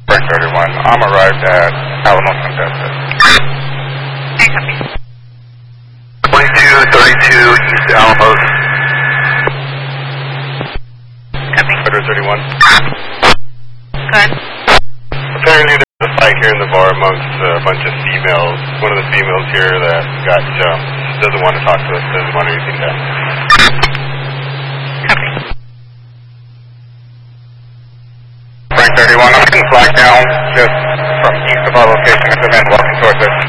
Frank 31, I'm arrived at Alamos Contested. Okay, copy. 2232 East Alamos. Copy. 31. Good. Apparently there's a fight here in the bar amongst a bunch of females. One of the females here that got jumped doesn't want to talk to us, doesn't want anything done. Copy. Frank 31, I'm getting flagged down just from east of our location. There's a man walking towards us.